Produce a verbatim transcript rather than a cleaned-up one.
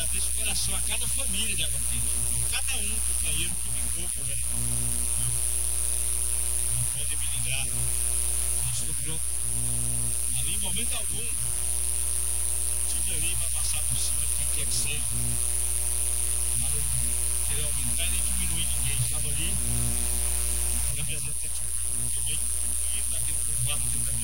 desse coração a cada família de Água Quente, cada um companheiro que ligou para ele. Não pode me ligar, não estou pronto. Ali, em momento algum, estive ali para passar por cima de quem quer que seja, para não querer aumentar nem diminuir ninguém. Estava ali, para me apresentar, eu bem conhecido daquele povoado do caminho.